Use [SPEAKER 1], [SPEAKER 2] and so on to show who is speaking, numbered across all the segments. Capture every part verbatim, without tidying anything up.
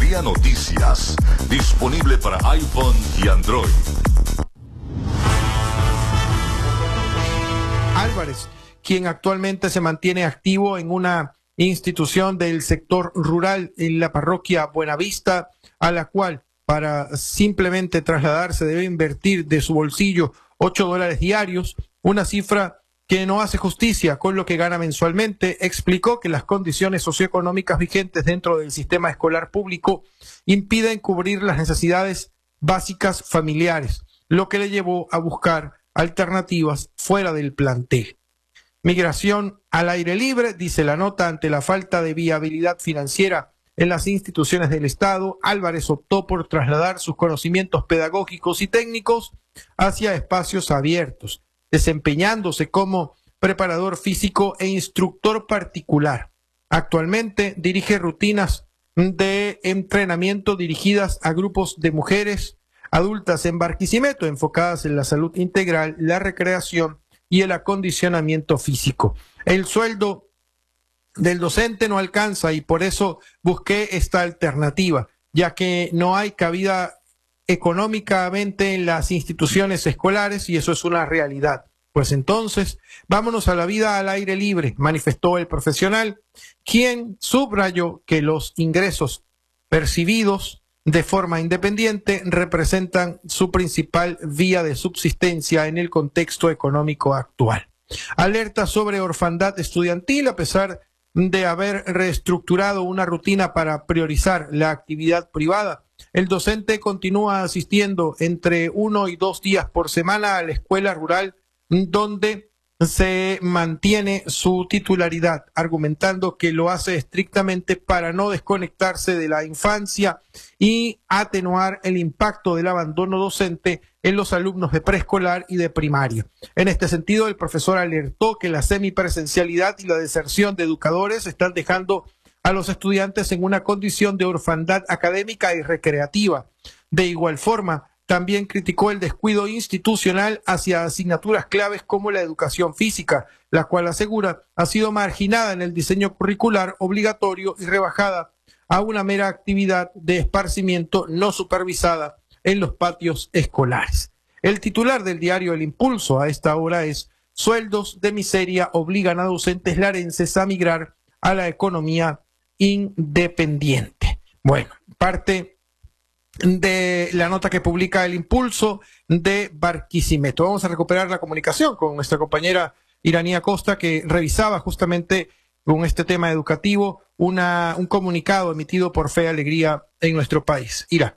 [SPEAKER 1] Día Noticias, disponible para iPhone y Android.
[SPEAKER 2] Álvarez, quien actualmente se mantiene activo en una institución del sector rural en la parroquia Buenavista, a la cual para simplemente trasladarse debe invertir de su bolsillo ocho dólares diarios, una cifra que no hace justicia con lo que gana mensualmente. Explicó que las condiciones socioeconómicas vigentes dentro del sistema escolar público impiden cubrir las necesidades básicas familiares, lo que le llevó a buscar alternativas fuera del plantel. Migración al aire libre, dice la nota, ante la falta de viabilidad financiera en las instituciones del Estado, Álvarez optó por trasladar sus conocimientos pedagógicos y técnicos hacia espacios abiertos, desempeñándose como preparador físico e instructor particular. Actualmente dirige rutinas de entrenamiento dirigidas a grupos de mujeres adultas en Barquisimeto, enfocadas en la salud integral, la recreación y el acondicionamiento físico. El sueldo del docente no alcanza y por eso busqué esta alternativa, ya que no hay cabida económicamente en las instituciones escolares y eso es una realidad. Pues entonces, vámonos a la vida al aire libre, manifestó el profesional, quien subrayó que los ingresos percibidos de forma independiente representan su principal vía de subsistencia en el contexto económico actual. Alerta sobre orfandad estudiantil. A pesar de haber reestructurado una rutina para priorizar la actividad privada, el docente continúa asistiendo entre uno y dos días por semana a la escuela rural donde se mantiene su titularidad, argumentando que lo hace estrictamente para no desconectarse de la infancia y atenuar el impacto del abandono docente en los alumnos de preescolar y de primaria. En este sentido, el profesor alertó que la semipresencialidad y la deserción de educadores están dejando a los estudiantes en una condición de orfandad académica y recreativa. De igual forma, también criticó el descuido institucional hacia asignaturas claves como la educación física, la cual asegura ha sido marginada en el diseño curricular obligatorio y rebajada a una mera actividad de esparcimiento no supervisada en los patios escolares. El titular del diario El Impulso a esta hora es: sueldos de miseria obligan a docentes larenses a migrar a la economía independiente. Bueno, parte de la nota que publica El Impulso de Barquisimeto. Vamos a recuperar la comunicación con nuestra compañera Iraní Acosta, que revisaba justamente con este tema educativo una, un comunicado emitido por Fe y Alegría en nuestro país. Ira.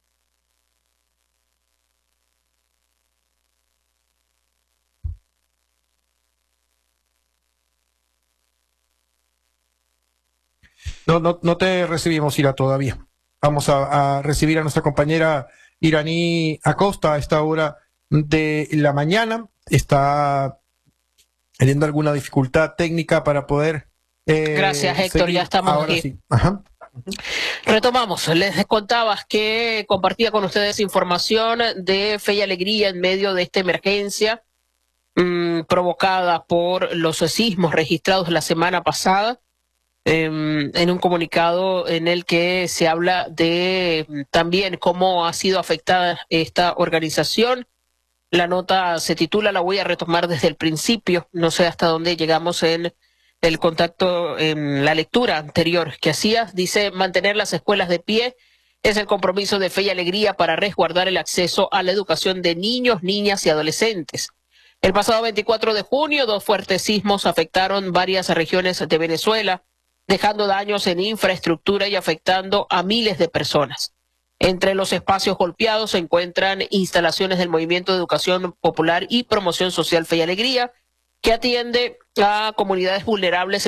[SPEAKER 2] No, no, no te recibimos, Ira, todavía. Vamos a, a recibir a nuestra compañera Iraní Acosta a esta hora de la mañana. Está teniendo alguna dificultad técnica para poder... Eh,
[SPEAKER 3] Gracias, Héctor, seguir. Ya estamos
[SPEAKER 2] Ahora
[SPEAKER 3] aquí.
[SPEAKER 2] Sí. Ajá.
[SPEAKER 3] Retomamos. Les contabas que compartía con ustedes información de Fe y Alegría en medio de esta emergencia mmm, provocada por los sismos registrados la semana pasada. En un comunicado en el que se habla de también cómo ha sido afectada esta organización. La nota se titula, la voy a retomar desde el principio, no sé hasta dónde llegamos en el contacto, en la lectura anterior que hacías. Dice: mantener las escuelas de pie es el compromiso de Fe y Alegría para resguardar el acceso a la educación de niños, niñas y adolescentes. El pasado veinticuatro de junio, dos fuertes sismos afectaron varias regiones de Venezuela, dejando daños en infraestructura y afectando a miles de personas. Entre los espacios golpeados se encuentran instalaciones del Movimiento de Educación Popular y Promoción Social Fe y Alegría, que atiende a comunidades vulnerables